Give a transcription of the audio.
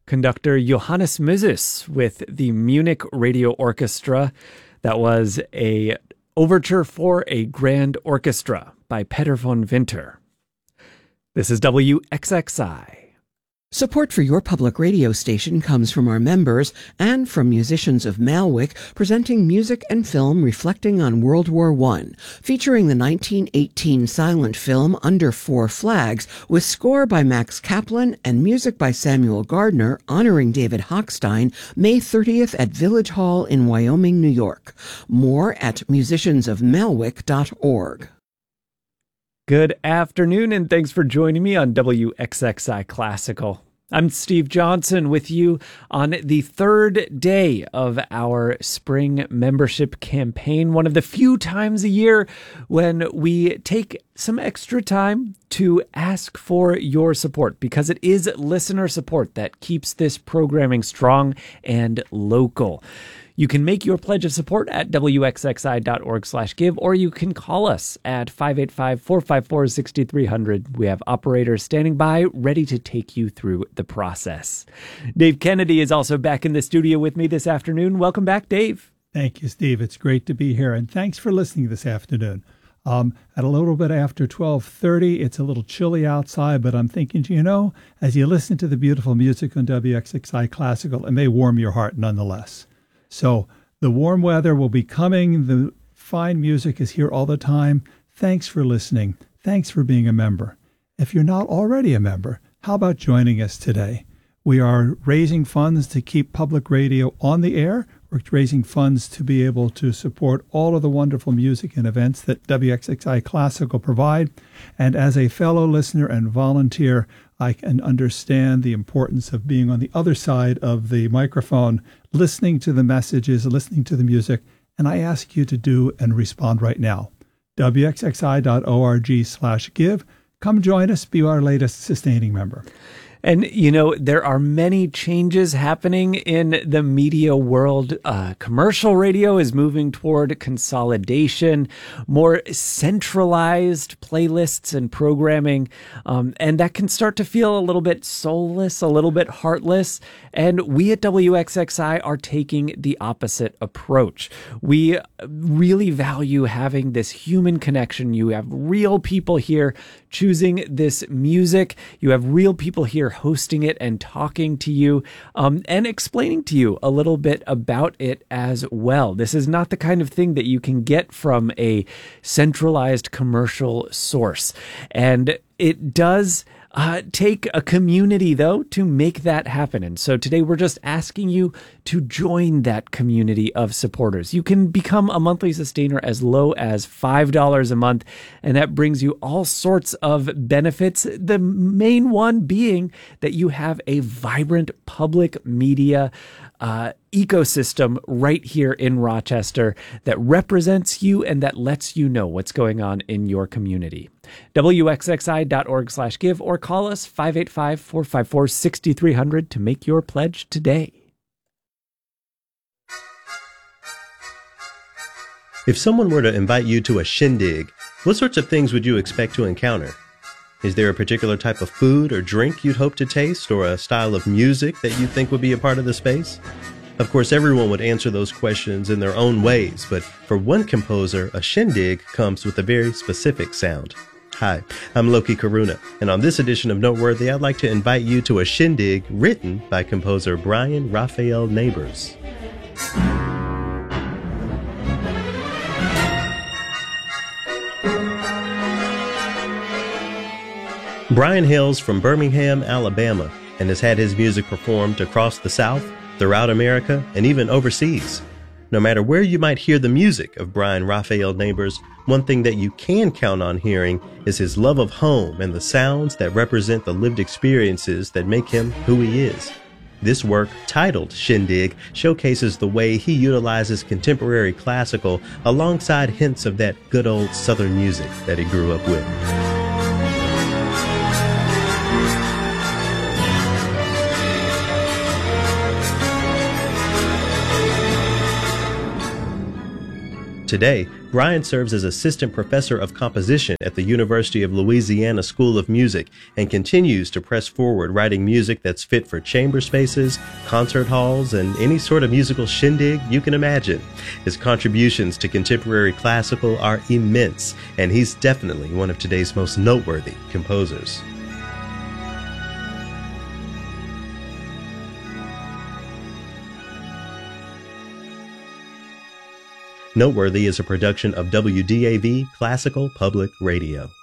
Conductor Johannes Muses with the Munich Radio Orchestra. That was a overture for a grand orchestra by Peter von Winter. This is WXXI. Support for your public radio station comes from our members and from musicians of Malwick, presenting music and film reflecting on World War I, featuring the 1918 silent film Under Four Flags, with score by Max Kaplan and music by Samuel Gardner, honoring David Hochstein, May 30th at Village Hall in Wyoming, New York. More at musiciansofmalwick.org. Good afternoon, and thanks for joining me on WXXI Classical. I'm Steve Johnson with you on the third day of our spring membership campaign, one of the few times a year when we take some extra time to ask for your support, because it is listener support that keeps this programming strong and local. You can make your pledge of support at wxxi.org/give, or you can call us at 585-454-6300. We have operators standing by, ready to take you through the process. Dave Kennedy is also back in the studio with me this afternoon. Welcome back, Dave. Thank you, Steve. It's great to be here, and thanks for listening this afternoon. At a little bit after 12:30, it's a little chilly outside, but I'm thinking, as you listen to the beautiful music on WXXI Classical, it may warm your heart nonetheless. So the warm weather will be coming. The fine music is here all the time. Thanks for listening. Thanks for being a member. If you're not already a member, how about joining us today? We are raising funds to keep public radio on the air. We're raising funds to be able to support all of the wonderful music and events that WXXI Classical provide. And as a fellow listener and volunteer, I can understand the importance of being on the other side of the microphone, listening to the messages, listening to the music, and I ask you to do and respond right now. wxxi.org/give. Come join us, be our latest sustaining member. And, there are many changes happening in the media world. Commercial radio is moving toward consolidation, more centralized playlists and programming. And that can start to feel a little bit soulless, a little bit heartless. And we at WXXI are taking the opposite approach. We really value having this human connection. You have real people here choosing this music. You have real people here hosting it and talking to you and explaining to you a little bit about it as well. This is not the kind of thing that you can get from a centralized commercial source. And it does take a community, though, to make that happen. And so today we're just asking you to join that community of supporters. You can become a monthly sustainer as low as $5 a month, and that brings you all sorts of benefits. The main one being that you have a vibrant public media ecosystem right here in Rochester that represents you and that lets you know what's going on in your community. wxxi.org/give, or call us 585-454-6300 to make your pledge today. If someone were to invite you to a shindig, what sorts of things would you expect to encounter? Is there a particular type of food or drink you'd hope to taste, or a style of music that you think would be a part of the space? Of course, everyone would answer those questions in their own ways, but for one composer, a shindig comes with a very specific sound. Hi, I'm Loki Karuna, and on this edition of Noteworthy, I'd like to invite you to a shindig written by composer Brian Raphael Neighbors. Brian hails from Birmingham, Alabama, and has had his music performed across the South, throughout America, and even overseas. No matter where you might hear the music of Brian Raphael Neighbors, one thing that you can count on hearing is his love of home and the sounds that represent the lived experiences that make him who he is. This work, titled Shindig, showcases the way he utilizes contemporary classical alongside hints of that good old Southern music that he grew up with. Today, Brian serves as assistant professor of composition at the University of Louisiana School of Music and continues to press forward writing music that's fit for chamber spaces, concert halls, and any sort of musical shindig you can imagine. His contributions to contemporary classical are immense, and he's definitely one of today's most noteworthy composers. Noteworthy is a production of WDAV Classical Public Radio.